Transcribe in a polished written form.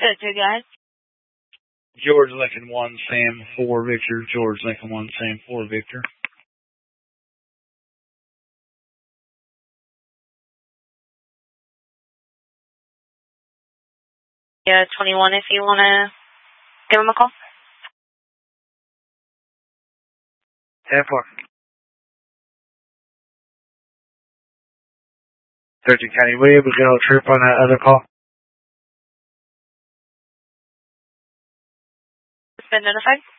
2 guys. George Lincoln 1, Sam 4, Victor. George Lincoln 1, Sam 4, Victor. Yeah, 21 if you want to give him a call. 10-4. 13 County, were you able to get a trip on that other call? It's been notified.